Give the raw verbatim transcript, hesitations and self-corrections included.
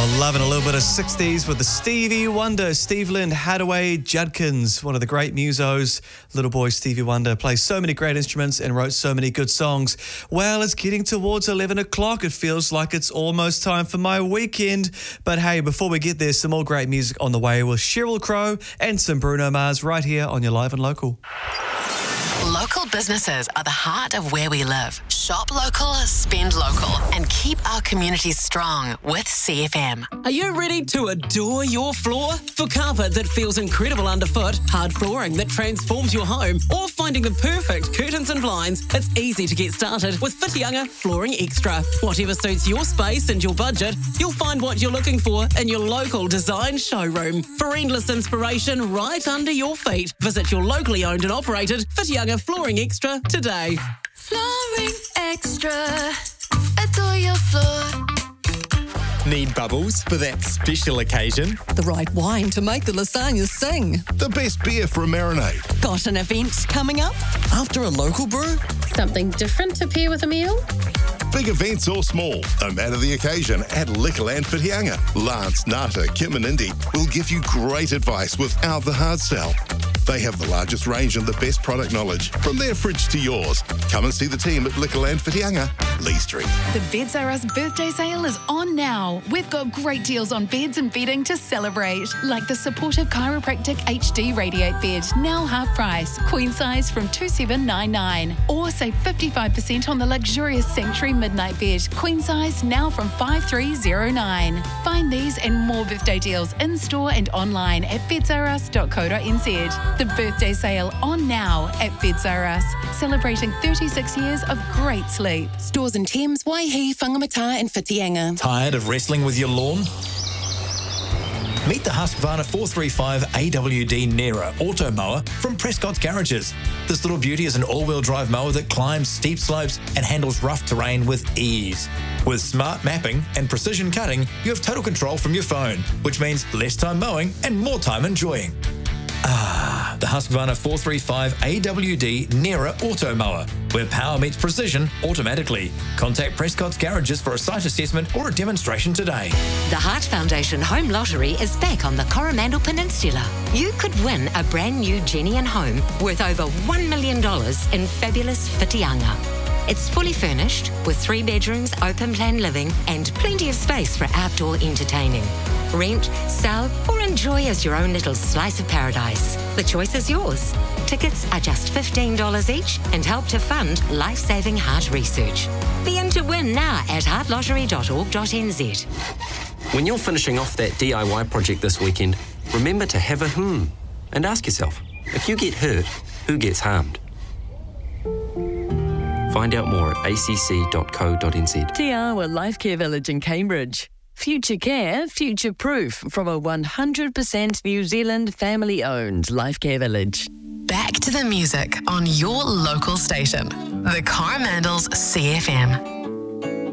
Loving a little bit of sixties with the Stevie Wonder, Steve Lynn Hadaway Judkins, one of the great musos. Little boy Stevie Wonder plays so many great instruments and wrote so many good songs. Well, it's getting towards eleven o'clock. It feels like it's almost time for my weekend. But hey, before we get there, some more great music on the way with Sheryl Crow and some Bruno Mars right here on your Live and Local. Local businesses are the heart of where we live. Shop local, spend local, and keep our communities strong with C F M. Are you ready to adore your floor? For carpet that feels incredible underfoot, hard flooring that transforms your home, or finding the perfect curtains and blinds, it's easy to get started with Whitianga Flooring Extra. Whatever suits your space and your budget, you'll find what you're looking for in your local design showroom. For endless inspiration right under your feet, visit your locally owned and operated Whitianga Flooring Extra today. Flooring Extra. Adore your floor. Need bubbles for that special occasion? The right wine to make the lasagna sing. The best beer for a marinade. Got an event coming up? After a local brew? Something different to pair with a meal? Big events or small, no matter the occasion, at Liquorland Whitianga. Lance, Nata, Kim and Indy will give you great advice without the hard sell. They have the largest range and the best product knowledge, from their fridge to yours. Come and see the team at Liquorland Whitianga, Lee Street. The Beds R Us birthday sale is on now. We've got great deals on beds and bedding to celebrate, like the supportive chiropractic H D Radiate bed, now half price, queen size from two seven nine nine. Or save fifty-five percent on the luxurious Sanctuary Midnight bed, queen size, now from five three zero nine. Find these and more birthday deals in store and online at beds r us dot co dot n z. The birthday sale on now at Beds R Us, celebrating thirty-six years of great sleep. Stores in Thames, Waihi, Whangamata and Whitianga. Tired of wrestling with your lawn? Meet the Husqvarna four thirty-five A W D Nera Auto Mower from Prescott's Garages. This little beauty is an all-wheel drive mower that climbs steep slopes and handles rough terrain with ease. With smart mapping and precision cutting, you have total control from your phone, which means less time mowing and more time enjoying. Ah, the Husqvarna four thirty-five A W D Nera Auto Mower, where power meets precision automatically. Contact Prescott's Garages for a site assessment or a demonstration today. The Heart Foundation Home Lottery is back on the Coromandel Peninsula. You could win a brand new Jenny and home worth over one million dollars in fabulous Whitianga. It's fully furnished with three bedrooms, open plan living, and plenty of space for outdoor entertaining. Rent, sell, or enjoy as your own little slice of paradise. The choice is yours. Tickets are just fifteen dollars each and help to fund life-saving heart research. Be in to win now at heart lottery dot org dot n z. When you're finishing off that D I Y project this weekend, remember to have a hmm and ask yourself, if you get hurt, who gets harmed? Find out more at a c c dot co dot n z. Te Awa Life Care Village in Cambridge. Future care, future proof from a one hundred percent New Zealand family-owned Life Care Village. Back to the music on your local station. The Coromandels C F M.